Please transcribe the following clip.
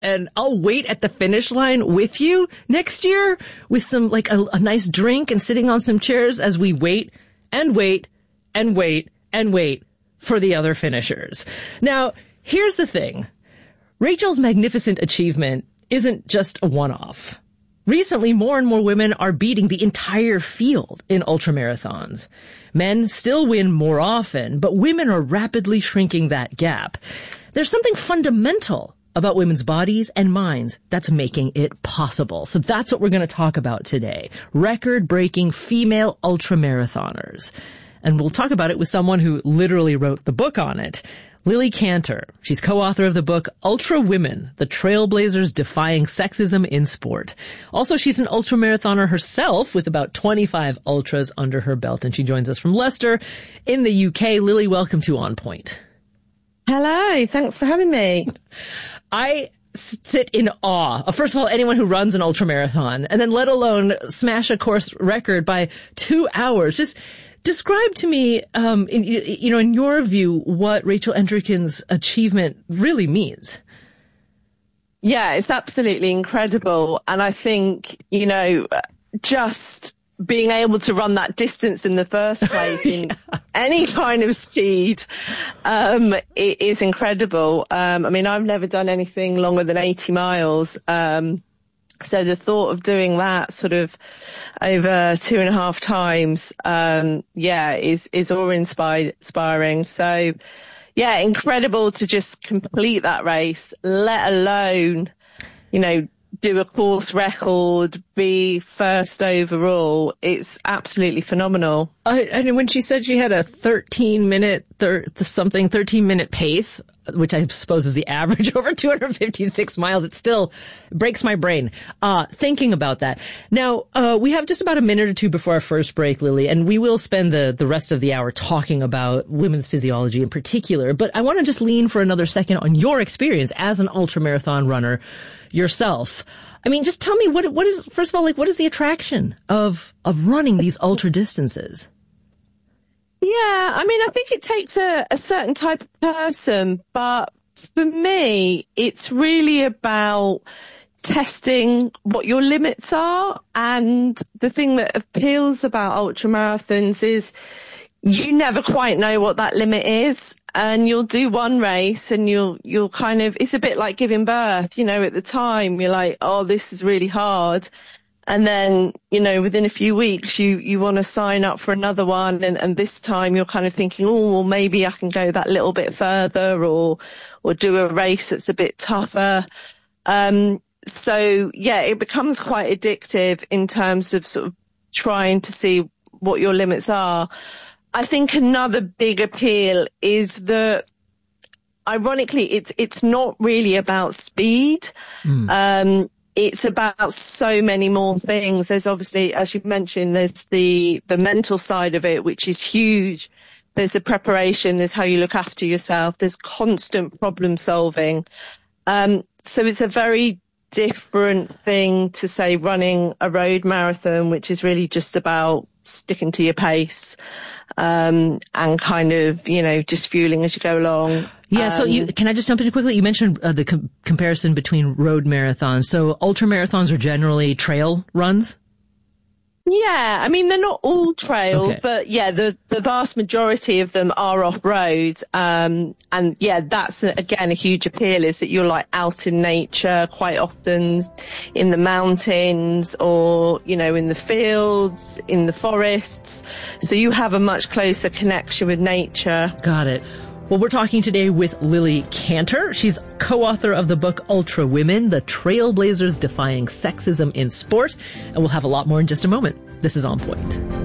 and I'll wait at the finish line with you next year with some, like, a nice drink and sitting on some chairs as we wait and wait and wait and wait for the other finishers. Now, here's the thing. Rachel's magnificent achievement isn't just a one-off. Recently, more and more women are beating the entire field in ultramarathons. Men still win more often, but women are rapidly shrinking that gap. There's something fundamental about women's bodies and minds that's making it possible. So that's what we're going to talk about today. Record-breaking female ultramarathoners. And we'll talk about it with someone who literally wrote the book on it. Lily Cantor. She's co-author of the book Ultra Women, The Trailblazers Defying Sexism in Sport. Also, she's an ultramarathoner herself with about 25 ultras under her belt, and she joins us from Leicester in the UK. Lily, welcome to On Point. Hello, thanks for having me. I sit in awe of, first of all, anyone who runs an ultramarathon, and then let alone smash a course record by 2 hours. Just describe to me, in your view, what Rachel Entrekin's achievement really means. Yeah, it's absolutely incredible. And I think, just being able to run that distance in the first place in any kind of speed, it is incredible. I've never done anything longer than 80 miles. So the thought of doing that sort of over 2.5 times, is awe-inspiring. So, yeah, incredible to just complete that race, let alone, do a course record, be first overall. It's absolutely phenomenal. And when she said she had a 13-minute pace, which I suppose is the average over 256 miles, it still breaks my brain, thinking about that. Now, we have just about a minute or two before our first break, Lily, and we will spend the rest of the hour talking about women's physiology in particular. But I want to just lean for another second on your experience as an ultramarathon runner yourself. Just tell me what is, first of all, what is the attraction of running these ultra distances? Yeah, I think it takes a certain type of person, but for me, it's really about testing what your limits are. And the thing that appeals about ultramarathons is you never quite know what that limit is. And you'll do one race and you'll kind of, it's a bit like giving birth, at the time you're like, oh, this is really hard. And then, within a few weeks, you want to sign up for another one. And this time you're kind of thinking, oh, well, maybe I can go that little bit further or do a race that's a bit tougher. So, yeah, it becomes quite addictive in terms of sort of trying to see what your limits are. I think another big appeal is that, ironically, it's not really about speed. It's about so many more things. There's obviously, as you mentioned, there's the mental side of it, which is huge. There's the preparation. There's how you look after yourself. There's constant problem solving. So it's a very different thing to, say, running a road marathon, which is really just about sticking to your pace, and kind of, just fueling as you go along. Yeah, so can I just jump in quickly? You mentioned the comparison between road marathons. So ultramarathons are generally trail runs? Yeah, they're not all trail, okay. But yeah, the vast majority of them are off-road. And yeah, that's, again, a huge appeal is that you're out in nature quite often, in the mountains or, in the fields, in the forests. So you have a much closer connection with nature. Got it. Well, we're talking today with Lily Cantor. She's co-author of the book Ultra Women, The Trailblazers Defying Sexism in Sport. And we'll have a lot more in just a moment. This is On Point.